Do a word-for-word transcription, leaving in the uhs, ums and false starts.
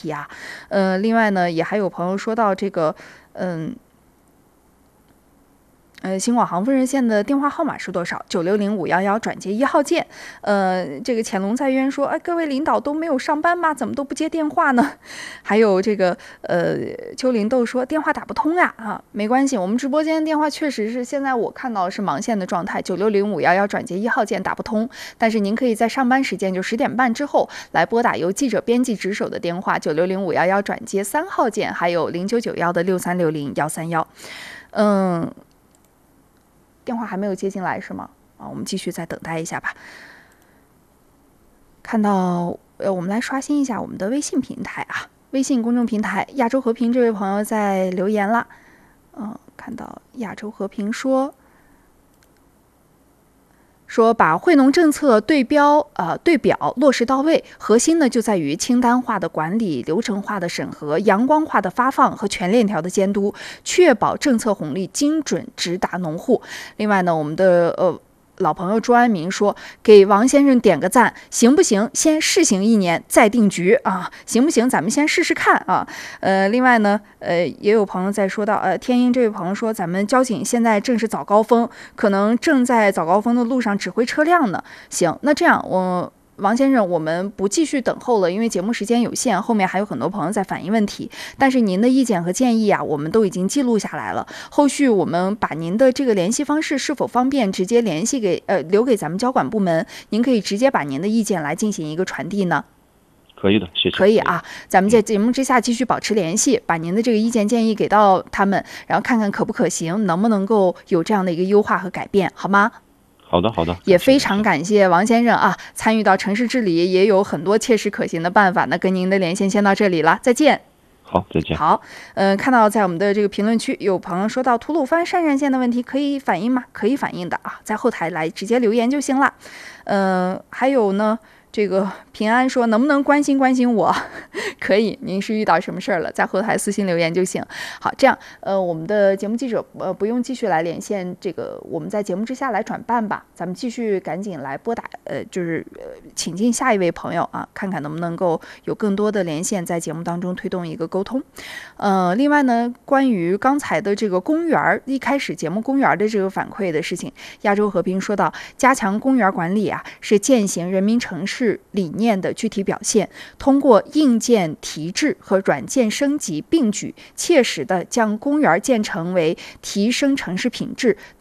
题啊。呃，另外呢，也还有朋友说到这个，嗯。呃，新广航丰热线的电话号码是多少？九六零五幺幺转接一号键。呃，这个潜龙在渊说，哎，各位领导都没有上班吗？怎么都不接电话呢？还有这个呃，秋林豆说电话打不通呀，啊，没关系，我们直播间电话确实是现在我看到是忙线的状态，九六零五幺幺转接一号键打不通，但是您可以在上班时间就十点半之后来拨打由记者编辑值守的电话九六零五幺幺转接三号键，还有零九九幺的六三六零幺三幺。嗯。电话还没有接进来是吗？啊，我们继续再等待一下吧。看到，呃，我们来刷新一下我们的微信平台啊，微信公众平台亚洲和平这位朋友在留言了。嗯、呃，看到亚洲和平说。说把惠农政策对标呃对表落实到位，核心呢就在于清单化的管理、流程化的审核、阳光化的发放和全链条的监督，确保政策红利精准直达农户。另外呢，我们的呃。老朋友朱安民说：“给王先生点个赞，行不行？先试行一年再定局啊，行不行？咱们先试试看啊。”呃，另外呢，呃，也有朋友在说到，呃，天鹰这位朋友说，咱们交警现在正是早高峰，可能正在早高峰的路上指挥车辆呢。行，那这样我。王先生，我们不继续等候了，因为节目时间有限，后面还有很多朋友在反映问题。但是您的意见和建议啊，我们都已经记录下来了。后续我们把您的这个联系方式是否方便直接联系给呃留给咱们交管部门，您可以直接把您的意见来进行一个传递呢？ 可以的，谢谢。 可以啊，咱们在节目之下继续保持联系，把您的这个意见建议给到他们，然后看看可不可行，能不能够有这样的一个优化和改变，好吗？ 好的，好的， 也非常感谢王先生啊，参与到城市治理也有很多切实可行的办法。那跟您的连线先到这里了，再见。 好，再见。 好，呃，看到在我们的这个评论区有朋友说到吐鲁番单山线的问题，可以反映吗？可以反映的啊，在后台来直接留言就行了。呃，还有呢。这个平安说能不能关心关心我？可以，您是遇到什么事儿了，在后台私信留言就行。好，这样呃，我们的节目记者呃不用继续来连线，这个我们在节目之下来转办吧。咱们继续赶紧来拨打呃，就是呃，请进下一位朋友啊，看看能不能够有更多的连线，在节目当中推动一个沟通。呃，另外呢，关于刚才的这个公园一开始节目公园的这个反馈的事情，亚洲和平说到，加强公园管理啊，是践行人民城市理念的具体表现，通过硬件提质和软件升级并举，切实的将公园建成为提升城市品质、